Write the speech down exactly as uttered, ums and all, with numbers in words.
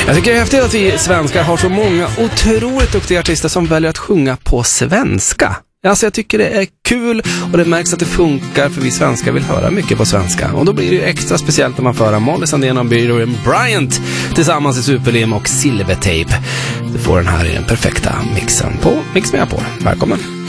Jag tycker det är häftigt att vi svenskar har så många otroligt duktiga artister som väljer att sjunga på svenska. Alltså jag tycker det är kul och det märks att det funkar, för vi svenskar vill höra mycket på svenska. Och då blir det ju extra speciellt när man för Molly Sandén och Miriam Bryant tillsammans i Superlim och Silvertape. Du får den här i den perfekta mixen på Mix Megapol. Välkommen!